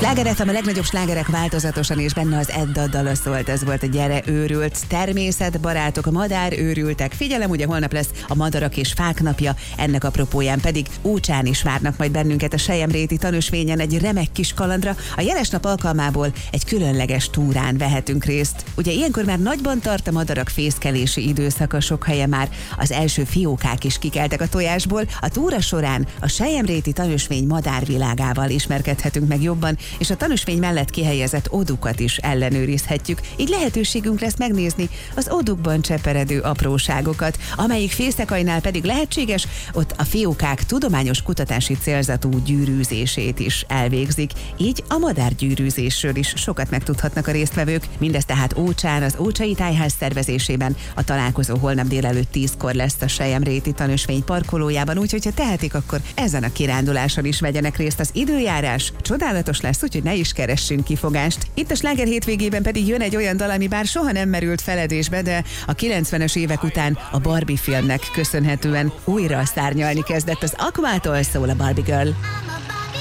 Sláger FM, a legnagyobb slágerek változatosan, és benne az Edda dala szólt, ez volt a Gyere őrült, természetbarátok, a madár őrültek. Figyelem, ugye holnap lesz a Madarak és Fák napja, ennek apropóján pedig Ócsán is várnak majd bennünket a Selyemréti tanúsvényen egy remek kis kalandra. A jeles nap alkalmából egy különleges túrán vehetünk részt. Ugye ilyenkor már nagyban tart a madarak fészkelési időszaka, sok helyen már az első fiókák is kikeltek a tojásból. A túra során a Selyemréti tanúsvény madárvilágával ismerkedhetünk meg jobban, és a tanúsvény mellett kihelyezett odukat is ellenőrizhetjük. Így lehetőségünk lesz megnézni az odukban cseperedő apróságokat, amelyik fészekainál pedig lehetséges, ott a fiókák tudományos kutatási célzatú gyűrűzését is elvégzik. Így a madárgyűrűzésről is sokat megtudhatnak a résztvevők. Mindez tehát Ócsán, az Ócsai Tájház szervezésében. A találkozó holnap délelőtt 10-kor lesz a Selyemréti tanúsvény parkolójában, úgyhogy ha tehetik, akkor ezen a kiránduláson is vegyenek részt. Az időjárás csodálatos lesz, úgyhogy ne is keressünk kifogást. Itt a Sláger hétvégében pedig jön egy olyan dal, ami bár soha nem merült feledésbe, de a 90-es évek után a Barbie filmnek köszönhetően újra szárnyalni kezdett. Az Aquától szól a Barbie Girl.